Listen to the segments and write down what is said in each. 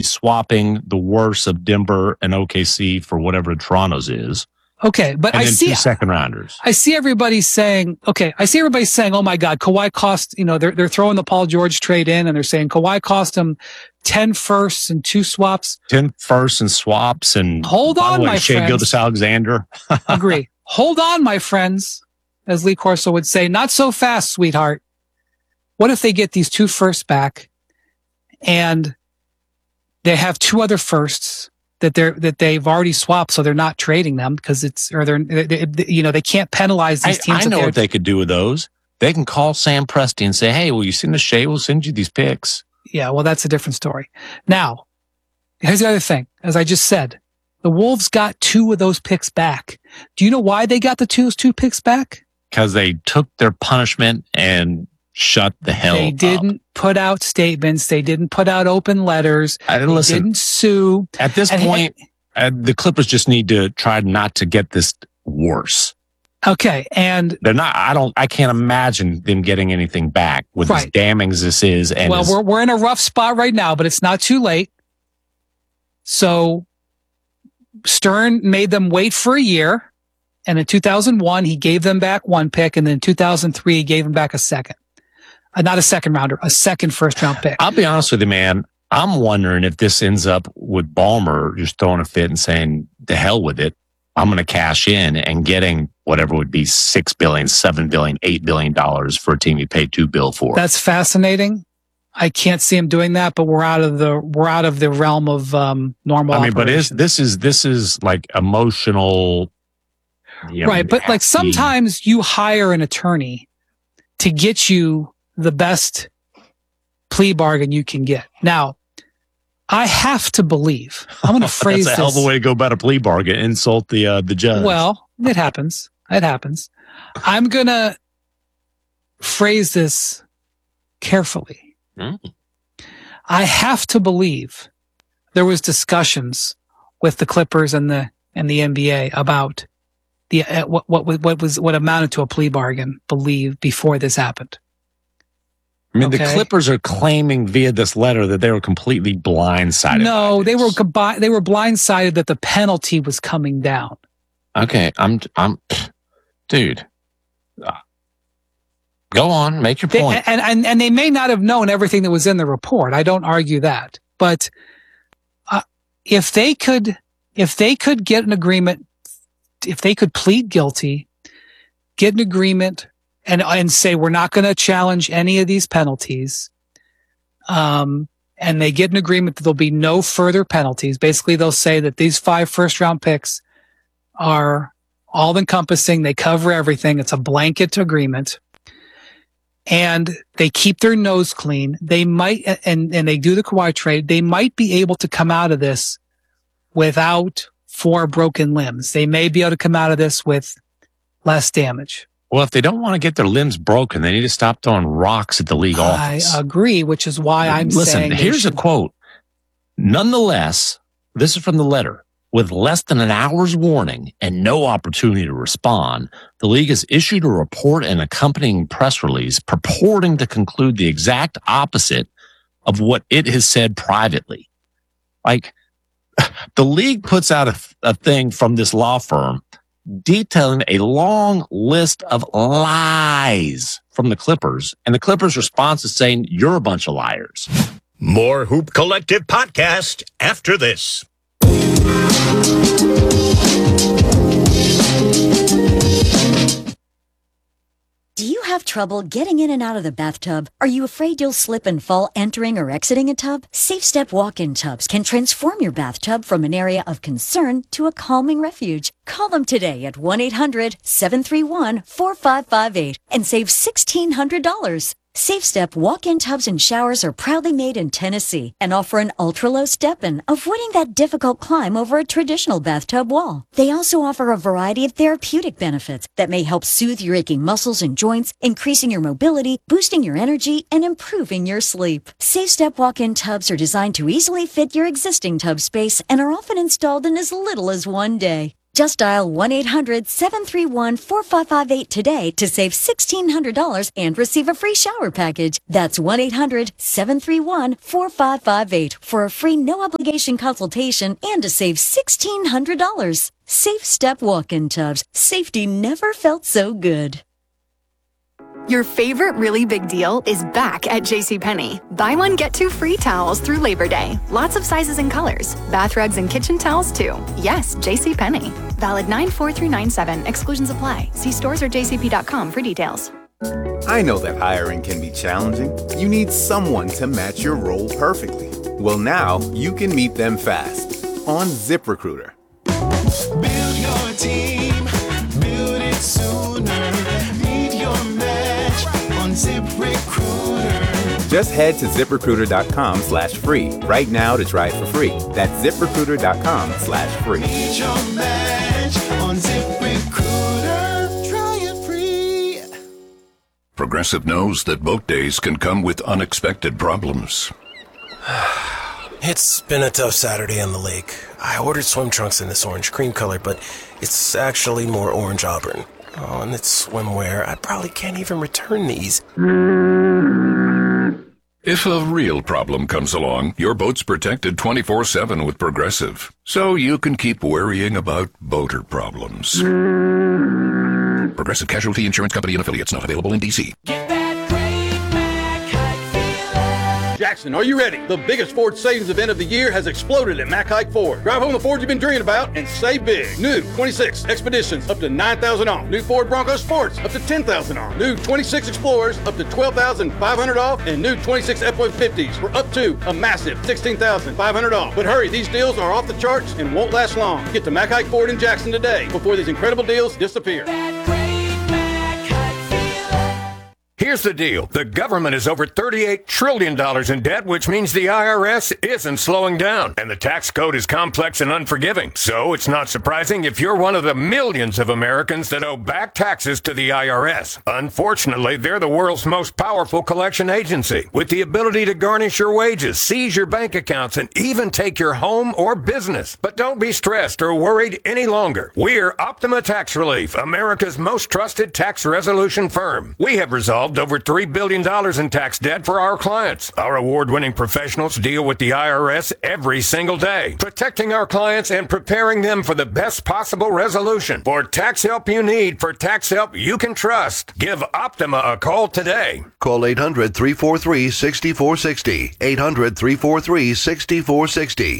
swapping the worst of Denver and OKC for whatever Toronto's is. Okay, but and I then see 2 second rounders. I see everybody saying, oh my God, Kawhi cost, they're throwing the Paul George trade in and they're saying Kawhi cost them 10 firsts and 2 swaps. 10 firsts and swaps. And hold on, my Shai friends. Gilgeous-Alexander. Agree. Hold on, my friends. As Lee Corso would say, not so fast, sweetheart. What if they get these 2 firsts back and they have 2 other firsts that they've already swapped, so they're not trading them because they can't penalize these teams. I know what they could do with those. They can call Sam Presti and say, "Hey, will you send us Shai? We'll send you these picks." Yeah, well, that's a different story. Now, here's the other thing. As I just said, the Wolves got 2 of those picks back. Do you know why they got the 2 picks back? Because they took their punishment and shut the hell up. They didn't put out statements. They didn't put out open letters. They didn't sue. At this point, the Clippers just need to try not to get this worse. Okay, and they're not. I can't imagine them getting anything back with as damning as this is. And we're in a rough spot right now, but it's not too late. So Stern made them wait for a year, and in 2001 he gave them back 1 pick, and then in 2003 he gave them back a second. Not a second rounder, a second first round pick. I'll be honest with you, man. I'm wondering if this ends up with Ballmer just throwing a fit and saying, "The hell with it. I'm going to cash in," and getting whatever would be $6 billion, $7 billion, $8 billion for a team he paid $2 billion for. That's fascinating. I can't see him doing that, but we're out of the realm of normal. I mean, operations. But this is like emotional, right? But like sometimes you hire an attorney to get you the best plea bargain you can get. Now, I have to believe. I'm going to phrase that's a hell of a way to go about a plea bargain. Insult the judge. Well, it happens. It happens. I'm going to phrase this carefully. I have to believe there was discussions with the Clippers and the NBA about the what amounted to a plea bargain. Before this happened. I mean, the Clippers are claiming via this letter that they were completely blindsided. No, they were blindsided that the penalty was coming down. Okay, dude. Go on, make your point. And they may not have known everything that was in the report. I don't argue that, but if they could get an agreement, if they could plead guilty, get an agreement. And say we're not going to challenge any of these penalties, and they get an agreement that there'll be no further penalties. Basically, they'll say that these 5 first-round picks are all-encompassing. They cover everything. It's a blanket agreement, and they keep their nose clean. They might, and they do the Kawhi trade. They might be able to come out of this without 4 broken limbs. They may be able to come out of this with less damage. Well, if they don't want to get their limbs broken, they need to stop throwing rocks at the league office. I agree, which is why I'm saying... Listen, here's a quote. Nonetheless, this is from the letter. With less than an hour's warning and no opportunity to respond, the league has issued a report and accompanying press release purporting to conclude the exact opposite of what it has said privately. Like, the league puts out a thing from this law firm detailing a long list of lies from the Clippers, and the Clippers' response is saying, "You're a bunch of liars." More Hoop Collective podcast after this. Do you have trouble getting in and out of the bathtub? Are you afraid you'll slip and fall entering or exiting a tub? SafeStep walk-in tubs can transform your bathtub from an area of concern to a calming refuge. Call them today at 1-800-731-4558 and save $1,600. SafeStep walk-in tubs and showers are proudly made in Tennessee and offer an ultra-low step-in, avoiding that difficult climb over a traditional bathtub wall. They also offer a variety of therapeutic benefits that may help soothe your aching muscles and joints, increasing your mobility, boosting your energy, and improving your sleep. SafeStep walk-in tubs are designed to easily fit your existing tub space and are often installed in as little as 1 day. Just dial 1-800-731-4558 today to save $1,600 and receive a free shower package. That's 1-800-731-4558 for a free no-obligation consultation and to save $1,600. Safe Step Walk-in Tubs. Safety never felt so good. Your favorite really big deal is back at JCPenney. Buy one, get two free towels through Labor Day. Lots of sizes and colors. Bath rugs and kitchen towels too. Yes, JCPenney. Valid 9/4/97. Exclusions apply. See stores or jcp.com for details. I know that hiring can be challenging. You need someone to match your role perfectly. Well, now you can meet them fast on ZipRecruiter. Build your team, build it sooner. Meet your match on ZipRecruiter. Just head to ZipRecruiter.com/free right now to try it for free. That's ZipRecruiter.com/free. Meet your match on ZipRecruiter. Try it free. Progressive knows that boat days can come with unexpected problems. It's been a tough Saturday on the lake. I ordered swim trunks in this orange cream color, but it's actually more orange auburn. Oh, and it's swimwear. I probably can't even return these. If a real problem comes along, your boat's protected 24/7 with Progressive, so you can keep worrying about boater problems. Progressive Casualty Insurance Company and affiliates, not available in D.C. Jackson, are you ready? The biggest Ford savings event of the year has exploded at Mac Haik Ford. Drive home the Ford you've been dreaming about and save big. New 26 Expeditions up to $9,000 off. New Ford Bronco Sports up to $10,000 off. New 26 Explorers up to $12,500 off. And new 26 F-150s for up to a massive $16,500 off. But hurry, these deals are off the charts and won't last long. Get to Mac Haik Ford in Jackson today before these incredible deals disappear. Here's the deal. The government is over $38 trillion in debt, which means the IRS isn't slowing down. And the tax code is complex and unforgiving. So it's not surprising if you're one of the millions of Americans that owe back taxes to the IRS. Unfortunately, they're the world's most powerful collection agency, with the ability to garnish your wages, seize your bank accounts, and even take your home or business. But don't be stressed or worried any longer. We're Optima Tax Relief, America's most trusted tax resolution firm. We have resolved over $3 billion in tax debt for our clients. Our award-winning professionals deal with the IRS every single day, protecting our clients and preparing them for the best possible resolution. For tax help you need, for tax help you can trust, give Optima a call today. Call 800-343-6460. 800-343-6460.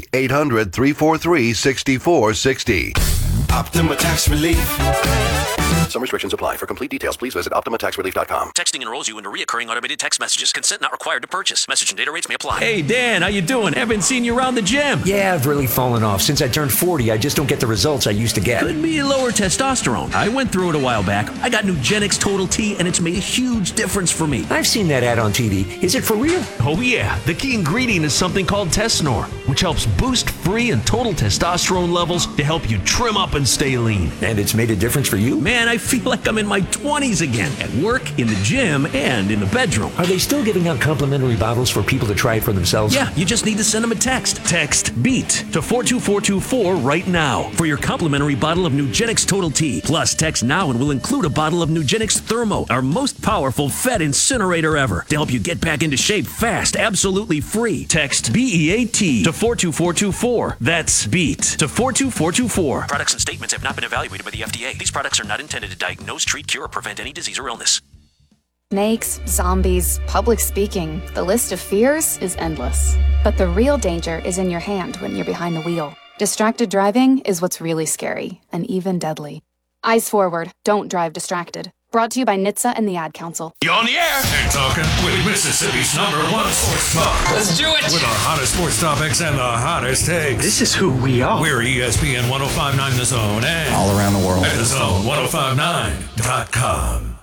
800-343-6460. Optima Tax Relief. Some restrictions apply. For complete details, please visit OptimaTaxRelief.com. Texting enrolls you into recurring automated text messages. Consent not required to purchase. Message and data rates may apply. Hey, Dan, how you doing? Haven't seen you around the gym. Yeah, I've really fallen off. Since I turned 40, I just don't get the results I used to get. Could be lower testosterone. I went through it a while back. I got Nugenix Total T, and it's made a huge difference for me. I've seen that ad on TV. Is it for real? Oh, yeah. The key ingredient is something called Tesnor, which helps boost free and total testosterone levels to help you trim up and stay lean. And it's made a difference for you? Man, I feel like I'm in my 20s again, at work, in the gym, and in the bedroom. Are they still giving out complimentary bottles for people to try it for themselves? Yeah, you just need to send them a text. Text BEAT to 42424 right now for your complimentary bottle of Nugenix Total T. Plus, text now and we'll include a bottle of Nugenix Thermo, our most powerful Fed incinerator ever, to help you get back into shape fast, absolutely free. Text BEAT to 42424. That's BEAT to 42424. Products and statements have not been evaluated by the FDA. These products are not intended to diagnose, treat, cure, or prevent any disease or illness. Snakes, zombies, public speaking. The list of fears is endless. But the real danger is in your hand when you're behind the wheel. Distracted driving is what's really scary and even deadly. Eyes forward. Don't drive distracted. Brought to you by NHTSA and the Ad Council. You on the air? And talking with Mississippi's #1 sports talk. Let's do it. With the hottest sports topics and the hottest takes. This is who we are. We're ESPN 105.9 The Zone and all around the world. At TheZone1059.com.